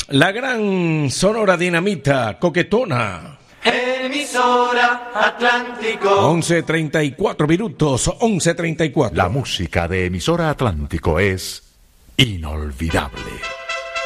La gran Sonora Dinamita, Coquetona. Emisora Atlántico. 11:34 minutos, 11:34. La música de Emisora Atlántico es inolvidable.